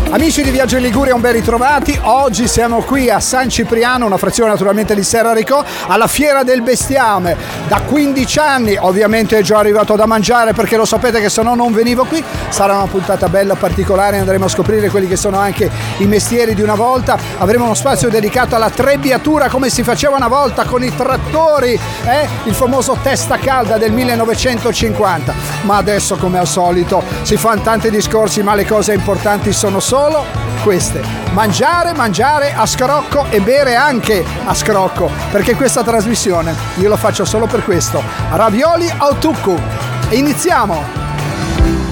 Amici di Viaggio in Liguria, un ben ritrovati. Oggi siamo qui a San Cipriano, una frazione naturalmente di Serrarico, alla Fiera del Bestiame. Da 15 anni, ovviamente è già arrivato da mangiare, perché lo sapete che se no non venivo qui. Sarà una puntata bella, particolare, andremo a scoprire quelli che sono anche i mestieri di una volta. Avremo uno spazio dedicato alla trebbiatura, come si faceva una volta con i trattori, il famoso testa calda del 1950. Ma adesso, come al solito, si fanno tanti discorsi, ma le cose importanti sono solo queste: mangiare a scrocco e bere anche a scrocco, perché questa trasmissione io la faccio solo per questo. Ravioli au tuccu. Iniziamo!